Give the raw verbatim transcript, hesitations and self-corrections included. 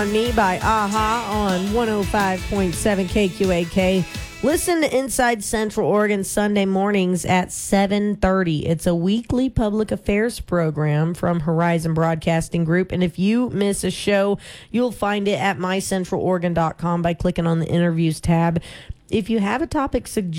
on Me by Aha on one oh five point seven K Q A K. Listen to Inside Central Oregon Sunday mornings at seven thirty. It's a weekly public affairs program from Horizon Broadcasting Group. And if you miss a show, you'll find it at my central oregon dot com by clicking on the interviews tab. If you have a topic suggestion,